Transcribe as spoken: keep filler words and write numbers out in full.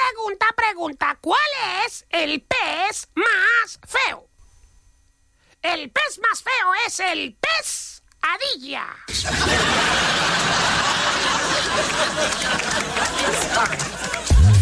pregunta, pregunta, ¿cuál es el pez más feo? El pez más feo es el pez adilla.